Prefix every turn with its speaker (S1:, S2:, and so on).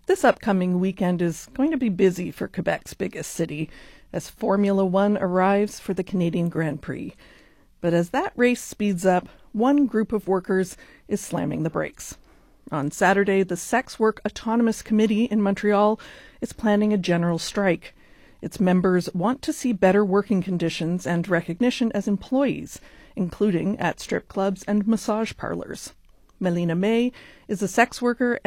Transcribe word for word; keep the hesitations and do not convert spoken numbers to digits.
S1: This upcoming weekend is going to be busy for Quebec's biggest city as Formula One arrives for the Canadian Grand Prix. But as that race speeds up, one group of workers is slamming the brakes. On Saturday, the Sex Work Autonomous Committee in Montreal is planning a general strike. Its members want to see better working conditions and recognition as employees, including at strip clubs and massage parlors. Melina May is a sex worker